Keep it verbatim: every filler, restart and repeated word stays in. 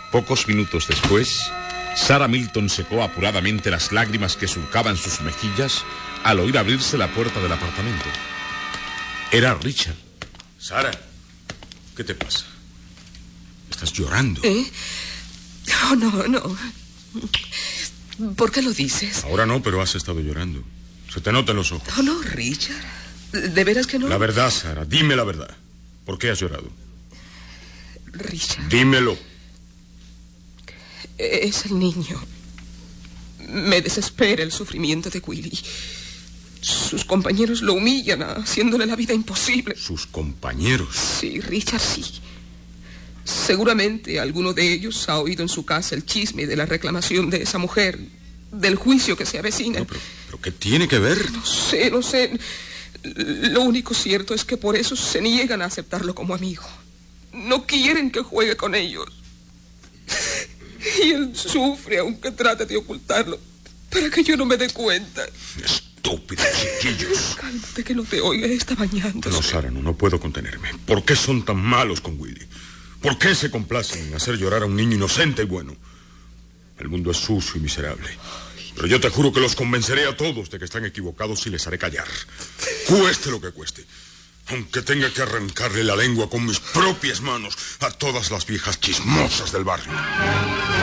Pocos minutos después, Sarah Milton secó apuradamente las lágrimas que surcaban sus mejillas al oír abrirse la puerta del apartamento. Era Richard. Sarah, ¿qué te pasa? Estás llorando. ¿Eh? Oh, no, no. ¿Por qué lo dices? Ahora no, pero has estado llorando. Se te nota en los ojos. Oh, no, Richard. ¿De veras que no? La verdad, Sarah, dime la verdad. ¿Por qué has llorado? Richard. Dímelo. Es el niño. Me desespera el sufrimiento de Willy. Sus compañeros lo humillan, haciéndole la vida imposible. ¿Sus compañeros? Sí, Richard, sí. Seguramente alguno de ellos ha oído en su casa el chisme de la reclamación de esa mujer, del juicio que se avecina. No, pero, pero ¿qué tiene que ver? No sé, no sé. Lo único cierto es que por eso se niegan a aceptarlo como amigo. No quieren que juegue con ellos. Y él sufre aunque trate de ocultarlo para que yo no me dé cuenta. Estúpidos chiquillos. Cálmate, que no te oiga, está bañándose. No, Sarah, no, no puedo contenerme. ¿Por qué son tan malos con Willy? ¿Por qué se complacen en hacer llorar a un niño inocente y bueno? El mundo es sucio y miserable. Pero yo te juro que los convenceré a todos de que están equivocados y les haré callar. Cueste lo que cueste. Aunque tenga que arrancarle la lengua con mis propias manos a todas las viejas chismosas del barrio.